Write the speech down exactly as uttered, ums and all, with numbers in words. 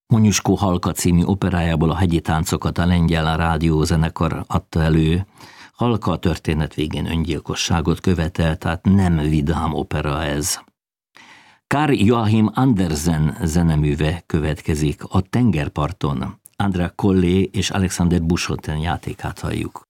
Monyuskó Halka című operájából a Hegyi táncokat a lengyel rádiózenekar adta elő. Halka a történet végén öngyilkosságot követel, tehát nem vidám opera ez. Karl Joachim Andersen zeneműve következik, A tengerparton. Andrea Collé és Alexander Buschoten játékát halljuk.